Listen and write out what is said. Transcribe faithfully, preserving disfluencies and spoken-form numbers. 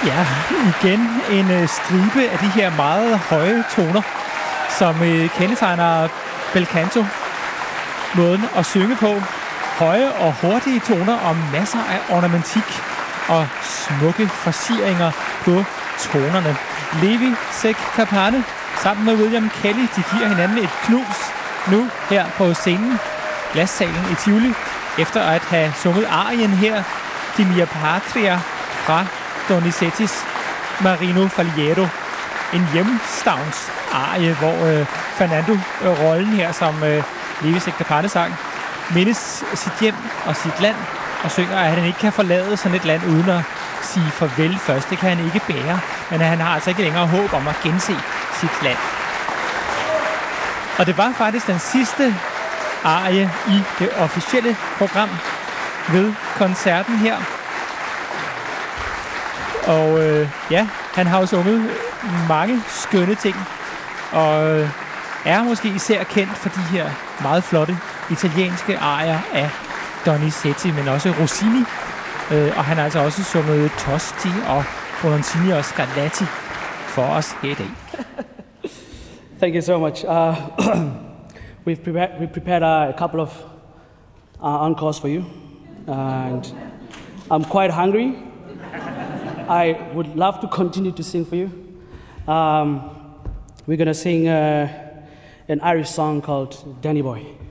Ja, igen en øh, stribe af de her meget høje toner, som øh, kendetegner bel canto. Måden at synge på. Høje og hurtige toner og masser af ornamentik og smukke fraseringer på tonerne. Levi Sekapane sammen med William Kelly, de giver hinanden et knus nu her på scenen, glassalen i Tivoli, efter at have sunget arien her, De Mia Patria fra Donizettis Marino Faliero. En hjemstavns arie, hvor øh, Fernando, øh, rollen her, som øh, Levi Sekapane sang, mindes sit hjem og sit land, og synger, at han ikke kan forlade sådan et land uden at sige farvel først. Det kan han ikke bære, men han har altså ikke længere håb om at gense sit land. Og det var faktisk den sidste arie i det officielle program ved koncerten her. Og øh, ja, han har jo sunget mange skønne ting, og øh, er måske især kendt for de her meget flotte italienske arier af Donizetti, men også Rossini. Øh, og han har altså også sunget Tosti og Bononcini og Scarlatti for os her i dag. Thank you so much. Uh, we've prepared, we prepared uh, a couple of uh, encores for you, and I'm quite hungry. I would love to continue to sing for you. Um, we're gonna sing uh, an Irish song called Danny Boy.